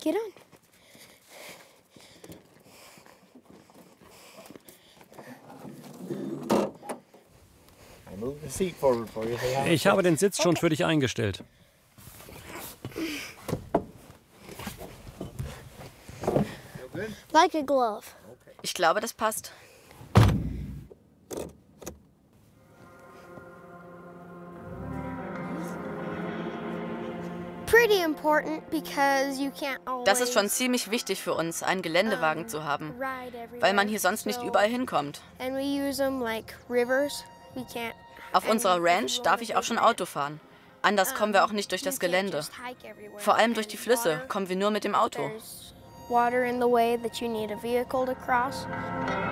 Get on. Ich habe den Sitz schon für dich eingestellt. Like a glove. Ich glaube, das passt. Pretty important because you can't always Das ist schon ziemlich wichtig für uns, einen Geländewagen zu haben, weil man hier sonst nicht überall hinkommt. And we use them like rivers. We can't. Auf unserer Ranch darf ich auch schon Auto fahren. Anders kommen wir auch nicht durch das Gelände. Vor allem durch die Flüsse kommen wir nur mit dem Auto. There's water in the way that you need a vehicle to cross.